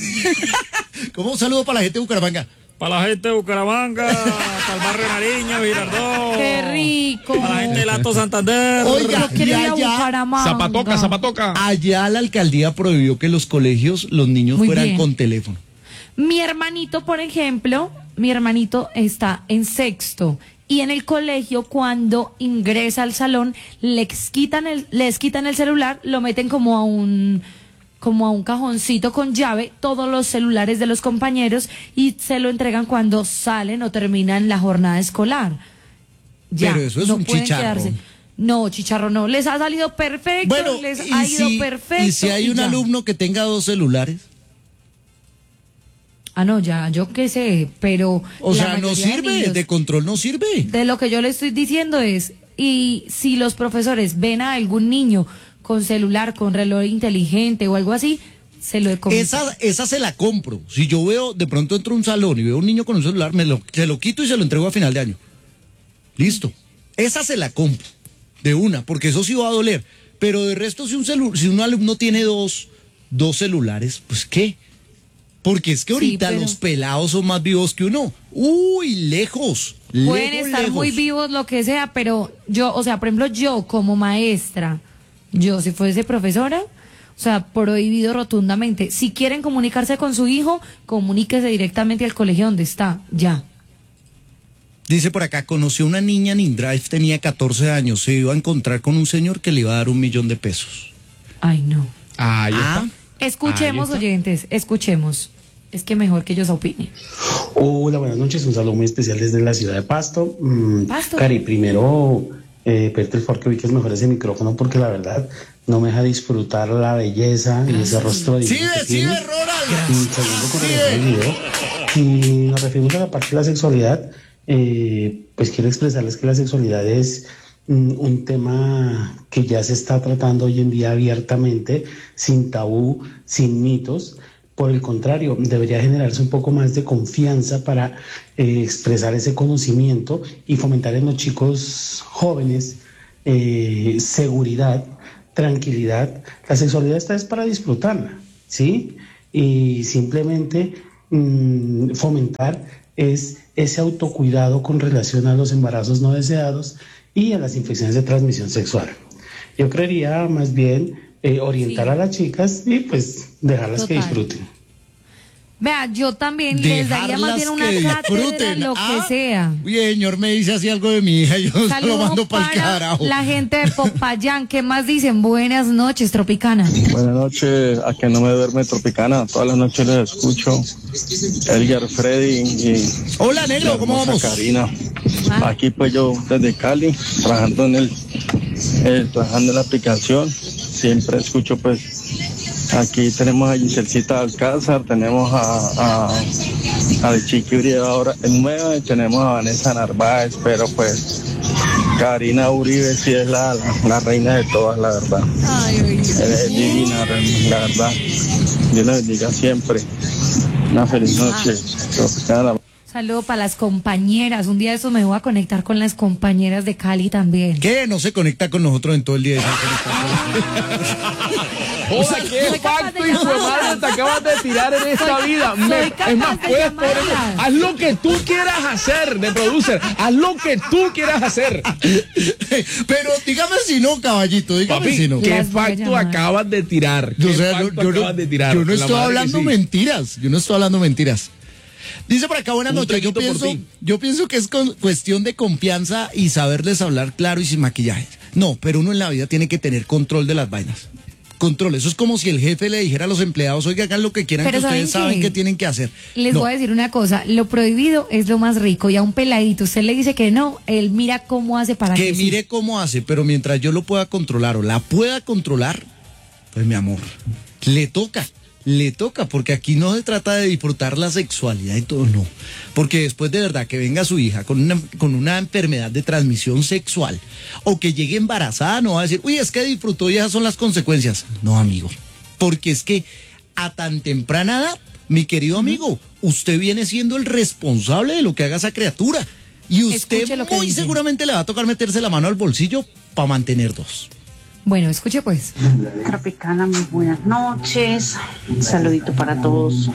S1: ¿Cómo un saludo para la gente de Bucaramanga?
S12: Para la gente de Bucaramanga, para el barrio Nariño, Girardot.
S3: Qué rico.
S12: Para la gente del Alto Santander.
S1: Oiga,
S3: Yo quiero
S1: y
S3: ir a
S1: allá,
S3: Bucaramanga.
S2: Zapatoca, zapatoca.
S1: allá la alcaldía prohibió que los colegios, los niños
S3: Muy
S1: fueran
S3: bien.
S1: con teléfono.
S3: Mi hermanito, por ejemplo, mi hermanito está en sexto y en el colegio cuando ingresa al salón les quitan el, les quitan el celular, lo meten como a un como a un cajoncito con llave, todos los celulares de los compañeros y se lo entregan cuando salen o terminan la jornada escolar. Ya,
S1: Pero eso es
S3: no
S1: un
S3: pueden
S1: chicharro.
S3: quedarse. No, chicharro no, les ha salido perfecto,
S1: Bueno,
S3: les
S1: y
S3: ha ido
S1: si,
S3: perfecto.
S1: y si hay un
S3: ya.
S1: alumno que tenga dos celulares,
S3: Ah, no, ya, yo qué sé, pero...
S1: o
S3: la
S1: sea, no
S3: mayoría de
S1: sirve,
S3: niños-
S1: de control no sirve.
S3: De lo que yo le estoy diciendo es, Y si los profesores ven a algún niño con celular, con reloj inteligente o algo así, se lo he comentado.
S1: Esa, esa se la compro. Si yo veo, de pronto entro a un salón y veo a un niño con un celular, me lo, se lo quito y se lo entrego a final de año. Listo. Esa se la compro. De una, porque eso sí va a doler. Pero de resto, si un celu, si un alumno tiene dos, dos celulares, pues ¿qué? Porque es que ahorita sí, pero... los pelados son más vivos que uno. Uy, lejos.
S3: Pueden
S1: lejos,
S3: estar
S1: lejos.
S3: muy vivos, lo que sea, pero yo, o sea, por ejemplo, yo como maestra, yo si fuese profesora, o sea, prohibido rotundamente. Si quieren comunicarse con su hijo, comuníquese directamente al colegio donde está, ya.
S1: Dice por acá, conoció una niña en InDrive, tenía catorce años, se iba a encontrar con un señor que le iba a dar un millón de pesos.
S3: Ay, no.
S2: Ahí
S1: ah,
S2: está.
S3: Escuchemos,
S2: Ahí está.
S3: Oyentes, escuchemos. Es que mejor que ellos opinen.
S13: Hola, buenas noches, un saludo muy especial desde la ciudad de Pasto. Mm,
S3: Pasto.
S13: Cari, primero, eh, pedirte el favor que ubiques mejor ese micrófono porque la verdad no me deja disfrutar la belleza y ese rostro de
S1: sí, sí,
S13: Y segundo, con el video. Y nos referimos a la parte de la sexualidad. Eh, pues quiero expresarles que la sexualidad es mm, un tema que ya se está tratando hoy en día abiertamente, sin tabú, sin mitos. Por el contrario, debería generarse un poco más de confianza para eh, expresar ese conocimiento y fomentar en los chicos jóvenes eh, seguridad, tranquilidad. La sexualidad está es para disfrutarla, ¿sí? Y simplemente mmm, fomentar es ese autocuidado con relación a los embarazos no deseados y a las infecciones de transmisión sexual. Yo creería más bien eh, orientar sí. a las chicas y pues dejarlas Total. que disfruten.
S3: Vea, yo también les daría más bien una cátedra, lo ah, que sea.
S1: Oye, señor, me dice así algo de mi hija, yo se lo mando para el carajo.
S3: La gente de Popayán, ¿qué más dicen? Buenas noches, Tropicana.
S14: Buenas noches, a que no me duerme Tropicana, todas las noches les escucho. Elgar, Freddy y...
S1: Hola, negro, ¿cómo vamos?
S14: Karina. Ah. Aquí pues yo desde Cali, trabajando en el, eh, trabajando en la aplicación, siempre escucho pues... Aquí tenemos a Giselcita Alcázar, tenemos a, a, a Chiqui Uribe ahora en nueva, y tenemos a Vanessa Narváez, pero pues Karina Uribe sí es la, la, la reina de todas, la verdad.
S3: Ay, oye,
S14: es divina, la verdad. Dios la bendiga siempre. Una feliz noche.
S3: Ah. Saludo para las compañeras. Un día de eso me voy a conectar con las compañeras de Cali también.
S1: ¿Qué? No se conecta con nosotros en todo el día.
S2: O sea, qué pacto y su madre te acabas de tirar en esta soy, vida. Me, es más, puedes poner, haz lo que tú quieras hacer de producer. Haz lo que tú quieras hacer.
S1: Pero dígame si no, caballito. Dígame
S2: Papi,
S1: si no.
S2: ¿qué pacto acabas de tirar?
S1: Yo,
S2: ¿Qué
S1: o sea,
S2: pacto
S1: yo,
S2: acabas
S1: yo,
S2: de tirar?
S1: Yo no estoy hablando
S2: sí.
S1: mentiras. Yo no estoy hablando mentiras. Dice por acá, buenas noches. Yo pienso, yo pienso que es con cuestión de confianza y saberles hablar claro y sin maquillaje. No, pero uno en la vida tiene que tener control de las vainas. Control, eso es como si el jefe le dijera a los empleados, oiga, hagan lo que quieran, pero que ustedes saben que tienen que hacer.
S3: Les
S1: no.
S3: voy a decir una cosa, lo prohibido es lo más rico, y a un peladito usted le dice que no, él mira cómo hace para que
S1: Que mire sí. cómo hace, pero mientras yo lo pueda controlar o la pueda controlar, pues mi amor, le toca. Le toca, porque aquí no se trata de disfrutar la sexualidad y todo, no. Porque después de verdad que venga su hija con una, con una enfermedad de transmisión sexual o que llegue embarazada, no va a decir, uy, es que disfrutó y esas son las consecuencias. No, amigo, porque es que a tan temprana edad, mi querido amigo, usted viene siendo el responsable de lo que haga esa criatura. Y usted muy seguramente le va a tocar meterse la mano al bolsillo para mantener dos.
S3: Bueno, escuche pues.
S15: Tropicana, muy buenas noches. Un saludito para todos.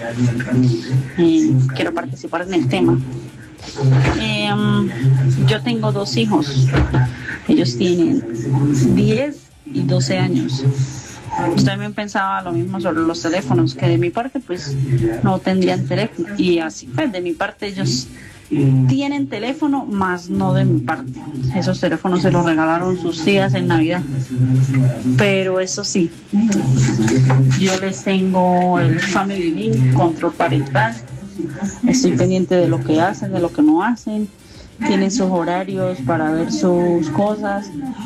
S15: Eh, quiero participar en el tema. Eh, um, yo tengo dos hijos. Ellos tienen diez y doce años. Yo también pensaba lo mismo sobre los teléfonos, que de mi parte pues no tendrían teléfono. Y así pues, de mi parte ellos tienen teléfono, más no de mi parte. Esos teléfonos se los regalaron sus tías en Navidad. Pero eso sí, yo les tengo el Family Link, control parental. Estoy pendiente de lo que hacen, de lo que no hacen. Tienen sus horarios para ver sus cosas.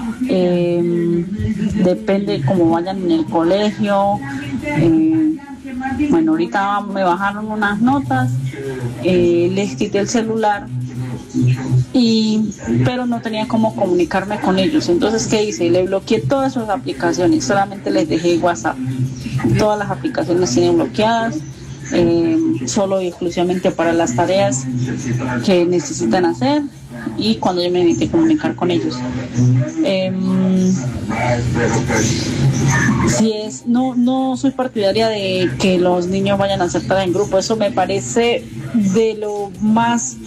S15: Eh, depende cómo vayan en el colegio. Eh, Bueno, ahorita me bajaron unas notas, eh, les quité el celular y pero no tenía cómo comunicarme con ellos. Entonces, ¿qué hice? Le bloqueé todas sus aplicaciones, solamente les dejé WhatsApp. Todas las aplicaciones tienen bloqueadas, eh, solo y exclusivamente para las tareas que necesitan hacer y cuando yo me necesite comunicar con ellos. Eh, si es, no, no soy partidaria de que los niños vayan a hacer tareas en grupo, eso me parece de lo más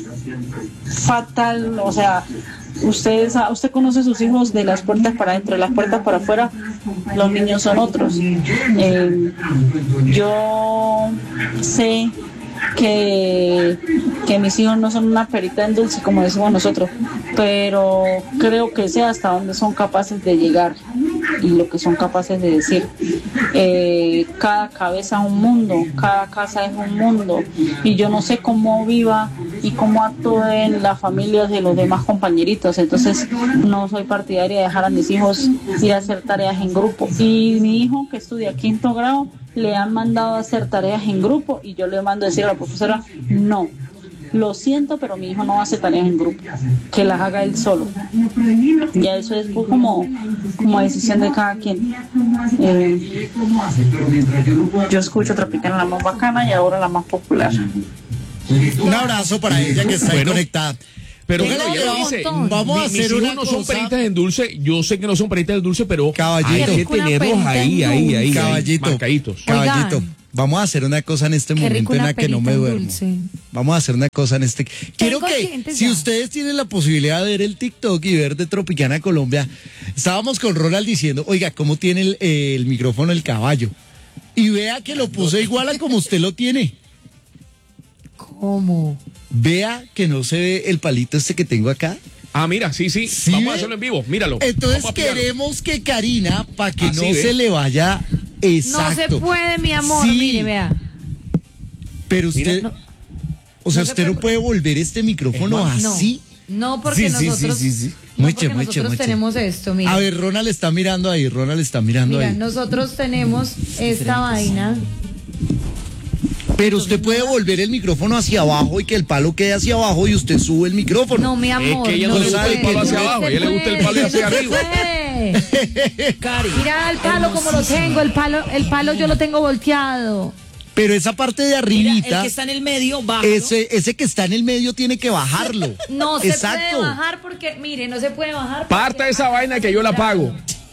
S15: fatal. O sea, ustedes, usted conoce a sus hijos de las puertas para adentro, de las puertas para afuera, los niños son otros. Eh, yo sé que, que mis hijos no son una perita en dulce, como decimos nosotros, pero creo que sé hasta dónde son capaces de llegar y lo que son capaces de decir. Eh, cada cabeza es un mundo, cada casa es un mundo, y yo no sé cómo viva y cómo actúen las familias de los demás compañeritos. Entonces no soy partidaria de dejar a mis hijos ir a hacer tareas en grupo. Y mi hijo, que estudia quinto grado, le han mandado a hacer tareas en grupo y yo le mando a decir a la profesora: no, lo siento, pero mi hijo no hace tareas en grupo, que las haga él solo. Ya eso es como, como decisión de cada quien. Eh, yo escucho Tropicana, la más bacana, y ahora la más popular.
S1: Un abrazo para ella que está
S2: Bueno,
S1: conectada.
S2: Pero
S1: Venga,
S2: bueno, ella dice,
S1: vamos a
S2: mi-
S1: hacer
S2: mis hijos
S1: una
S2: no son
S1: cosa.
S2: peritas en dulce, yo sé que no son peritas en dulce, pero
S1: Caballito.
S2: hay que tenerlos ahí, ahí, ahí,
S1: Caballito.
S2: ahí, marcaditos.
S1: Caballito,
S3: Oigan.
S1: vamos a hacer una cosa en este
S3: Qué
S1: momento
S3: rico
S1: en
S3: una
S1: la que no me
S3: perita en
S1: duermo.
S3: dulce.
S1: Vamos a hacer una cosa en este. Quiero
S3: Tengo
S1: que,
S3: clientes
S1: si
S3: ya.
S1: ustedes tienen la posibilidad de ver el TikTok y ver de Tropicana Colombia, estábamos con Ronald diciendo, oiga, ¿cómo tiene el, eh, el micrófono el caballo? Y vea que lo puse igual a como usted lo tiene.
S3: ¿Cómo?
S1: Vea que no se ve el palito este que tengo acá.
S2: Ah, mira, sí, sí,
S1: ¿Sí
S2: vamos
S1: ve?
S2: a hacerlo en vivo, míralo.
S1: Entonces
S2: Vamos a pillarlo.
S1: queremos que Karina, para que
S2: Así
S1: no
S2: ve.
S1: se le vaya
S3: No
S1: exacto.
S3: se puede, mi amor,
S1: Sí.
S3: mire, vea.
S1: Pero usted,
S3: No-
S1: o sea,
S3: no se
S1: usted no puede volver este micrófono
S3: No.
S1: así.
S3: No, porque
S1: Sí, sí,
S3: nosotros,
S1: sí, sí, sí.
S3: no,
S1: Muche,
S3: porque
S1: muche,
S3: nosotros
S1: muche.
S3: tenemos esto, mira.
S1: A ver, Ronald está mirando ahí, Ronald está mirando
S3: Mira,
S1: ahí.
S3: nosotros tenemos esta vaina.
S1: Pero usted puede volver el micrófono hacia abajo y que el palo quede hacia abajo y usted sube el micrófono.
S3: No, mi amor.
S2: Es que ella no, le gusta
S1: sabe
S2: el palo
S1: que
S2: hacia
S1: no
S2: abajo,
S3: se
S2: a ella le gusta el palo
S3: puede,
S2: hacia
S3: no se
S2: arriba.
S3: puede. Mira el palo como lo tengo, el palo, el palo yo lo tengo volteado.
S1: Pero esa parte de arribita,
S16: el que está en el medio, bájalo.
S1: ese, ese que está en el medio tiene que bajarlo.
S3: No se
S1: Exacto.
S3: puede bajar porque, mire, no se puede bajar.
S2: Parta esa vaina que yo la pago.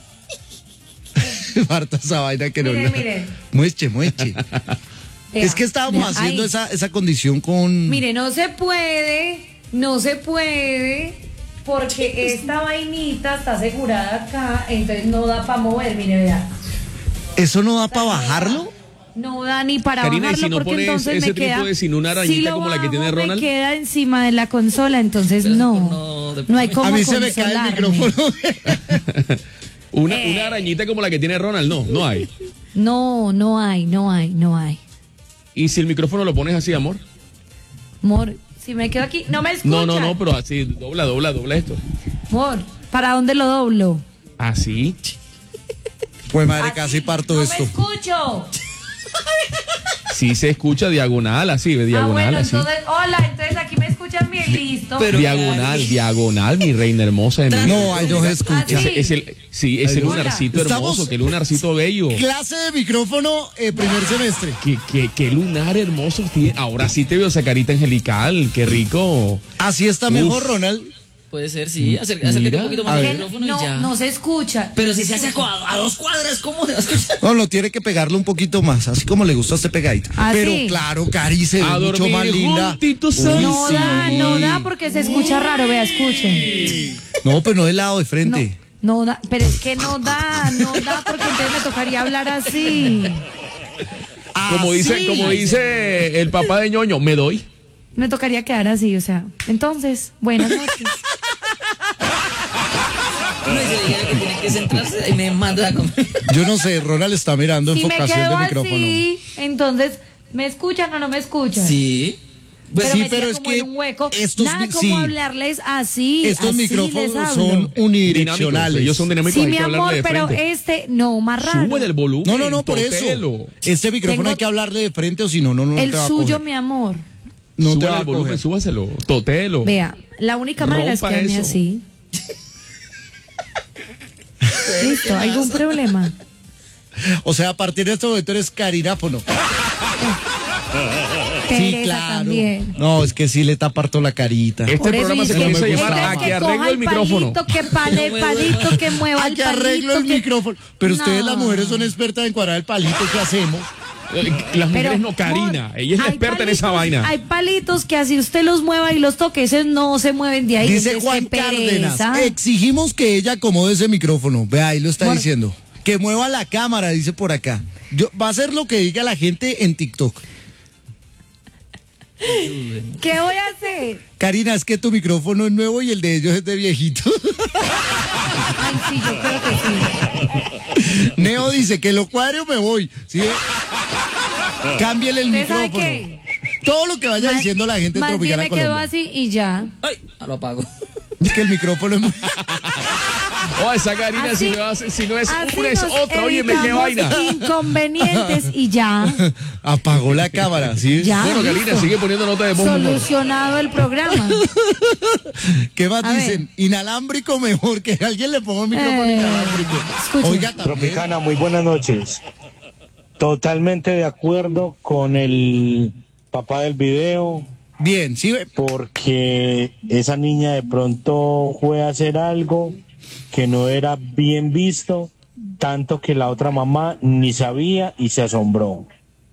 S1: Marta, esa vaina que no.
S3: Mire, mire.
S1: Mueche, mueche.
S3: Vea,
S1: Es que estábamos
S3: vea,
S1: haciendo
S3: ahí.
S1: esa, esa condición con.
S3: Mire, no se puede, no se puede, porque esta vainita está asegurada acá, entonces no da para mover, mire, vea.
S1: ¿Eso no da para bajarlo?
S3: No da ni para
S2: Karina, y
S3: bajarlo
S2: si no
S3: porque
S2: pones
S3: entonces
S2: ese
S3: me queda.
S2: trípode sin una arañita
S3: si lo
S2: como la que tiene
S3: bajo,
S2: Ronald.
S3: Me queda encima de la consola, entonces no. No hay como
S1: A mí se me cae el
S3: consolarme.
S1: micrófono.
S2: Una,
S3: Eh.
S2: una arañita como la que tiene Ronald, no, no hay.
S3: No, no hay, no hay, no hay.
S2: ¿Y si el micrófono lo pones así, amor?
S3: Amor, si me quedo aquí, no me escucha.
S2: No, no, no, pero así, dobla, dobla, dobla esto.
S3: Amor, ¿para dónde lo doblo?
S2: Así.
S1: Pues madre, casi parto
S3: No
S1: esto.
S3: me escucho.
S2: Sí se escucha diagonal, así, de
S3: Ah,
S2: diagonal,
S3: bueno,
S2: así.
S3: entonces, hola, entonces aquí me escuchan bien, listo.
S2: diagonal, diagonal, mi reina hermosa de mi.
S1: No, ahí no se escucha.
S2: Ese es el, sí, ese
S1: Ay, no.
S2: lunarcito
S1: Estamos-
S2: hermoso, qué lunarcito bello.
S1: Clase de micrófono, eh, primer semestre.
S2: Qué, qué, qué lunar hermoso tiene. Ahora sí te veo esa carita angelical, qué rico.
S1: Así está mejor, Ronald.
S16: Puede ser, sí. Acer- Acércate
S2: Mira,
S16: un poquito
S1: a
S16: más al
S1: ver.
S16: micrófono y
S3: No,
S16: ya.
S3: no se escucha.
S16: Pero si se hace a, a dos cuadras, ¿cómo se va a escuchar?
S1: No, no, tiene que pegarlo un poquito más, así como le gusta a usted pegadito.
S3: ¿Ah,
S1: Pero
S3: sí?
S1: claro, Cari se ve
S2: A
S1: mucho
S2: dormir
S1: más linda.
S2: juntitos,
S1: Uy,
S3: No
S1: sí.
S3: da, no da porque se escucha raro, vea, escuchen.
S1: No, pero no del lado de frente.
S3: No da, pero es que no da, no da porque entonces me tocaría hablar así.
S2: Como dice, como dice el papá de ñoño, me doy.
S3: Me tocaría quedar así, o sea. Entonces, buenas noches.
S16: No, y se le diga que tiene que centrarse y me manda a comer.
S1: Yo no sé, Ronald está mirando
S3: Si me
S1: enfocación
S3: quedo
S1: de micrófono.
S3: así, entonces, ¿me escuchan o no me escuchan?
S16: Sí.
S3: Pero
S1: sí,
S3: me
S1: pero
S3: tira
S1: es
S3: como
S1: que
S3: en un hueco.
S1: estos
S3: Nada
S1: mi-
S3: como
S1: sí.
S3: hablarles así.
S1: Estos
S3: así les
S1: micrófonos
S3: hablo.
S1: son
S2: Dinámicos,
S1: unidireccionales.
S2: ellos son dinámicos,
S3: Sí,
S2: hay
S3: mi
S2: que hablarle
S3: amor,
S2: de
S3: pero
S2: frente.
S3: este no, más raro.
S2: Sube el volumen.
S1: No, no, no, por
S2: totelo.
S1: eso. Este micrófono
S3: Tengo-
S1: hay que hablarle de frente o si no, no, no
S3: El
S1: te va a
S3: suyo,
S1: coger.
S3: mi amor.
S1: No te
S2: Sube
S1: va a
S2: el volumen,
S1: coger.
S2: súbaselo. Totelo.
S3: Vea, La única manera es que
S2: Rompa
S3: ame
S2: eso.
S3: así. Listo, ¿algún problema?
S1: O sea, a partir de este momento eres carináfono. Sí,
S3: Teresa
S1: claro.
S3: también.
S1: No, es que sí le tapa harto la carita.
S2: Este
S3: Por eso
S2: programa se
S3: dice,
S2: comienza a
S3: este
S2: llamar a
S3: que
S2: que
S3: coja
S2: arreglo el micrófono.
S3: palito, que pale el palito, que mueva
S1: A
S3: el
S1: que
S3: palito.
S1: arreglo el
S3: que-
S1: micrófono. Pero ustedes
S3: No.
S1: las mujeres son expertas en cuadrar el palito. ¿Qué hacemos?
S2: Eh, Las mujeres
S3: Pero,
S2: no, Karina. Ella es la
S3: hay
S2: experta en esa
S3: palitos-
S2: vaina.
S3: Hay palitos que así usted los mueva y los toque, esos no se mueven de ahí.
S1: Dice
S3: entonces,
S1: Juan
S3: qué
S1: Cárdenas,
S3: pereza.
S1: exigimos que ella acomode ese micrófono. Ve, ahí lo está
S3: Bueno.
S1: diciendo. Que mueva la cámara, dice por acá. Yo, va a ser lo que diga la gente en TikTok.
S3: ¿Qué voy a hacer?
S1: Karina, es que tu micrófono es nuevo y el de ellos es de viejito.
S3: Ay, sí, yo creo que sí.
S1: Neo dice que lo cuadre o me voy. ¿Sí? Cámbiele el
S3: ¿Usted sabe
S1: micrófono.
S3: qué?
S1: Todo lo que vaya
S3: Más-
S1: diciendo la gente en
S3: Más bien
S1: Tropicana
S3: me quedo
S1: Colombia.
S3: así y ya.
S16: Ay, lo apago.
S1: Es que el micrófono es muy...
S2: Oh, esa Karina,
S3: Así-
S2: si no, hace- si no es
S3: así
S2: una, es
S3: nos
S2: otra. Óyeme, qué
S3: evitamos
S2: vaina.
S3: Inconvenientes y ya.
S1: Apagó la cámara, ¿sí?
S3: Ya.
S2: Bueno,
S3: listo.
S2: Karina, sigue poniendo nota de voz. por favor.
S3: Solucionado el programa.
S1: ¿Qué más
S3: A
S1: dicen? Inalámbrico mejor, que alguien le ponga un micrófono
S3: Eh,
S1: inalámbrico.
S3: escucha.
S1: Oiga, también.
S17: Tropicana, muy buenas noches. Totalmente de acuerdo con el papá del video,
S1: Bien, sí, ve.
S17: porque esa niña de pronto fue a hacer algo que no era bien visto, tanto que la otra mamá ni sabía y se asombró.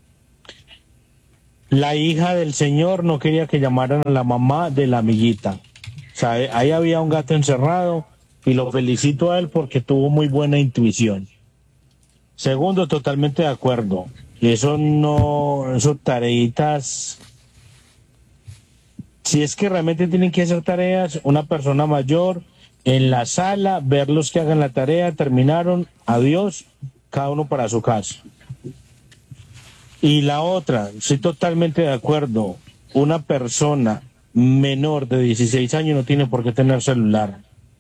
S17: La hija del señor no quería que llamaran a la mamá de la amiguita. O sea, ahí había un gato encerrado y lo felicito a él porque tuvo muy buena intuición. Segundo, totalmente de acuerdo. Eso no, eso tareitas. Si es que realmente tienen que hacer tareas, una persona mayor en la sala, ver los que hagan la tarea, terminaron, adiós, cada uno para su casa. Y la otra, estoy totalmente de acuerdo, una persona menor de dieciséis años no tiene por qué tener celular.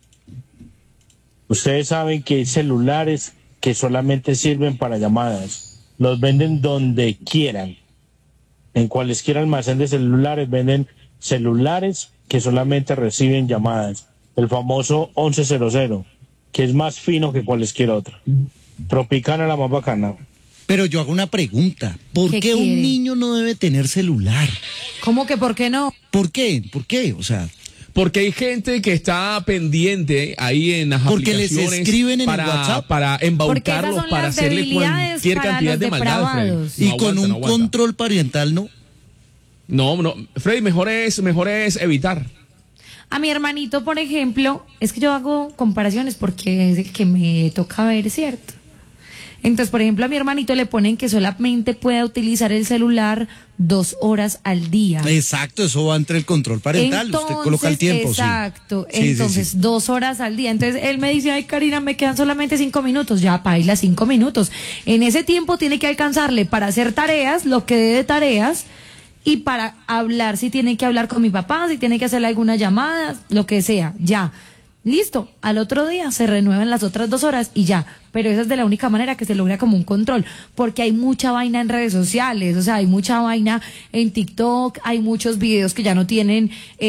S17: Ustedes saben que hay celulares que solamente sirven para llamadas, los venden donde quieran, en cualesquiera almacén de celulares venden celulares que solamente reciben llamadas, el famoso once cero cero, que es más fino que cualesquier otro. Tropicana, la más bacana.
S1: Pero yo hago una pregunta. ¿Por
S3: ¿Qué
S1: qué un
S3: quiere?
S1: niño no debe tener celular?
S3: ¿Cómo que por qué no?
S1: ¿Por qué? ¿Por qué? O sea,
S2: Porque hay gente que está pendiente ahí en las
S1: Porque les
S2: aplicaciones
S1: escriben en el
S2: para,
S1: WhatsApp.
S2: para
S3: Porque
S2: embaucarlos,
S3: esas son
S2: para
S3: las
S2: hacerle
S3: debilidades
S2: cualquier
S3: para
S2: cantidad
S3: los
S2: de maldades, Freddy.
S3: depravados.
S1: y
S2: No
S1: con
S2: aguanta,
S1: un
S2: no aguanta.
S1: control parental, ¿no?
S2: No, no, Freddy, mejor es, mejor es evitar.
S3: A mi hermanito, por ejemplo, es que yo hago comparaciones porque es el que me toca ver, ¿cierto? Entonces, por ejemplo, a mi hermanito le ponen que solamente pueda utilizar el celular dos horas al día.
S1: Exacto, eso va entre el control parental. Usted coloca el tiempo, sí.
S3: Exacto.
S1: Sí, sí,
S3: Entonces,
S1: sí.
S3: dos horas al día. Entonces, él me dice, ay, Karina, me quedan solamente cinco minutos. Ya, paila, cinco minutos. En ese tiempo tiene que alcanzarle para hacer tareas, lo que dé de tareas, y para hablar, si tiene que hablar con mi papá, si tiene que hacerle alguna llamada, lo que sea, ya. Listo, al otro día se renuevan las otras dos horas y ya. Pero esa es de la única manera que se logra como un control, porque hay mucha vaina en redes sociales, o sea, hay mucha vaina en TikTok, hay muchos videos que ya no tienen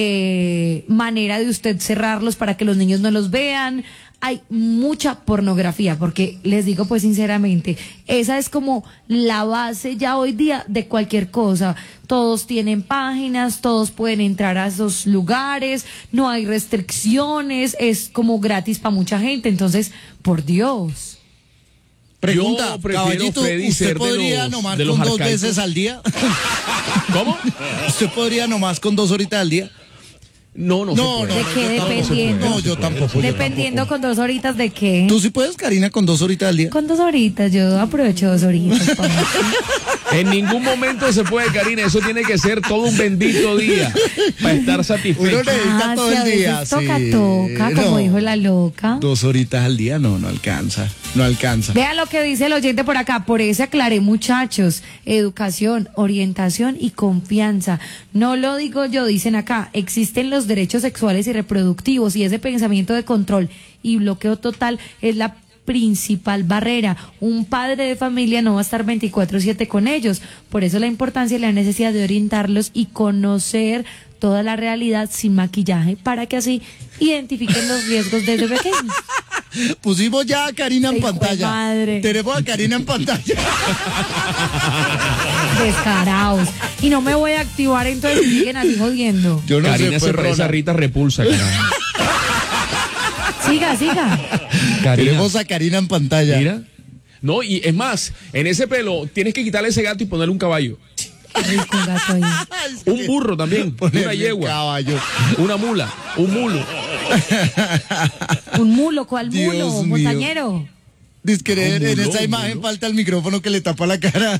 S3: eh, manera de usted cerrarlos para que los niños no los vean. Hay mucha pornografía, porque les digo pues sinceramente, esa es como la base ya hoy día de cualquier cosa. Todos tienen páginas, todos pueden entrar a esos lugares, no hay restricciones, es como gratis para mucha gente. Entonces, por Dios.
S1: Pregunta,
S2: Yo prefiero,
S1: caballito,
S2: Freddy,
S1: ¿usted
S2: ser de
S1: podría
S2: los-
S1: nomás
S2: de los
S1: con dos
S2: arcaicos?
S1: veces al día?
S2: ¿Cómo?
S1: ¿Usted podría nomás con dos horitas al día?
S2: No, no,
S1: No,
S2: se
S1: no,
S2: puede.
S3: ¿De qué?
S1: yo tampoco.
S3: Dependiendo.
S1: No, yo tampoco. yo
S3: Dependiendo con dos horitas de qué.
S1: tampoco. ¿Tú sí puedes, Karina, con dos horitas al día?
S3: Con dos horitas, yo aprovecho dos horitas. pa' mí.
S2: En ningún momento se puede, Karina. Eso tiene que ser todo un bendito día para estar
S1: Uno
S2: satisfecho.
S1: necesita
S3: Ah,
S1: todo
S3: si a
S1: el día.
S3: veces toca,
S1: sí.
S3: toca, como
S1: No.
S3: dijo la loca.
S1: Dos horitas al día, no, no alcanza. No alcanza.
S3: Vean lo que dice el oyente por acá. Por eso aclaré, muchachos. Educación, orientación y confianza. No lo digo yo, dicen acá. Existen los derechos sexuales y reproductivos y ese pensamiento de control y bloqueo total es la principal barrera. Un padre de familia no va a estar veinticuatro siete con ellos. Por eso la importancia y la necesidad de orientarlos y conocer toda la realidad sin maquillaje para que así identifiquen los riesgos desde pequeños.
S1: Pusimos ya a Karina en
S3: Hijo de
S1: pantalla.
S3: madre.
S1: Tenemos a Karina en pantalla.
S3: Descarados. Y no me voy a activar, entonces siguen así jodiendo.
S1: Yo no
S2: Karina
S1: sé,
S2: se parece a Rita Repulsa, carajo.
S3: Siga, siga.
S2: Karina.
S1: Tenemos a Karina en pantalla.
S2: Mira. No, y es más, en ese pelo tienes que quitarle ese gato y ponerle un caballo.
S3: Qué rico el gato ahí.
S2: Un burro también,
S1: Ponerle
S2: una yegua,
S1: un caballo.
S2: una mula, un mulo.
S3: Un mulo, ¿cuál mulo?
S1: Dios mío.
S3: Montañero.
S1: Dice que en, en
S2: mulo,
S1: esa
S2: un
S1: imagen
S2: mulo.
S1: falta el micrófono que le tapa la cara.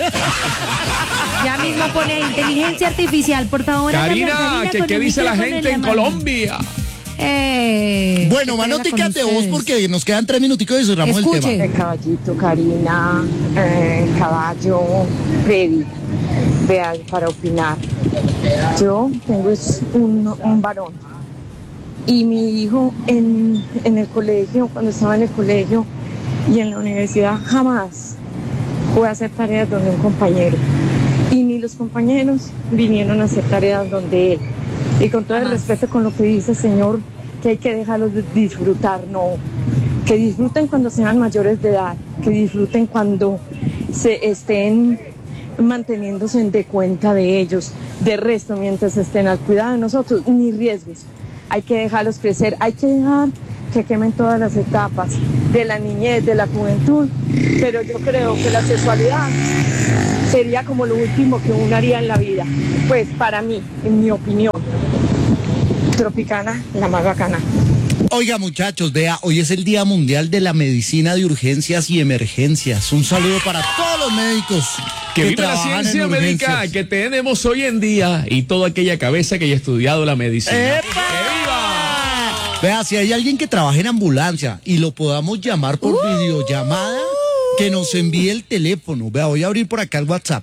S3: Ya mismo pone inteligencia artificial, por favor. hágame
S2: Karina,
S3: Karina
S2: ¿qué,
S3: con
S2: qué
S3: el
S2: dice la
S3: micrófono
S2: gente en
S3: la mano.
S2: Colombia?
S3: Eh,
S1: Bueno,
S3: qué
S1: más
S3: pena
S1: noticas de
S3: con
S1: voz
S3: ustedes.
S1: porque nos quedan tres minuticos y cerramos el
S3: Escuche.
S1: tema.
S18: El caballito, Karina, eh, caballo, Freddy, vea, para opinar. Yo tengo es un, un varón y mi hijo en, en el colegio, cuando estaba en el colegio y en la universidad, jamás fue a hacer tareas donde un compañero. Y ni los compañeros vinieron a hacer tareas donde él. Y con todo el respeto con lo que dice el señor, que hay que dejarlos de disfrutar, no. Que disfruten cuando sean mayores de edad, que disfruten cuando se estén manteniéndose de cuenta de ellos. De resto, mientras estén al cuidado de nosotros, ni riesgos. Hay que dejarlos crecer, hay que dejar que quemen todas las etapas de la niñez, de la juventud. Pero yo creo que la sexualidad sería como lo último que uno haría en la vida. Pues para mí, en mi opinión. Tropicana, la más bacana.
S1: Oiga, muchachos, vea, hoy es el Día Mundial de la Medicina de Urgencias y Emergencias. Un saludo para todos los médicos
S2: Que
S1: que,
S2: viva la
S1: trabajan
S2: ciencia
S1: en
S2: médica
S1: urgencias.
S2: que tenemos hoy en día y toda aquella cabeza que haya estudiado la medicina.
S1: ¡Epa! Vea, si hay alguien que trabaje en ambulancia y lo podamos llamar por videollamada, que nos envíe el teléfono. Vea, voy a abrir por acá el WhatsApp.